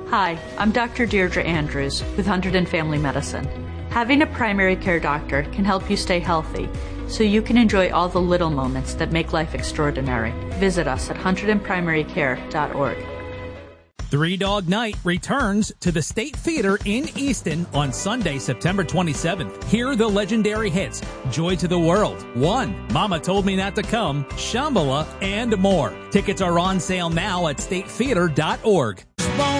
Hi, I'm Dr. Deirdre Andrews with Hunterdon Family Medicine. Having a primary care doctor can help you stay healthy, so you can enjoy all the little moments that make life extraordinary. Visit us at hunterdonprimarycare.org. Three Dog Night returns to the State Theater in Easton on Sunday, September 27th. Hear the legendary hits, Joy to the World, One, Mama Told Me Not to Come, Shambhala, and more. Tickets are on sale now at statetheater.org.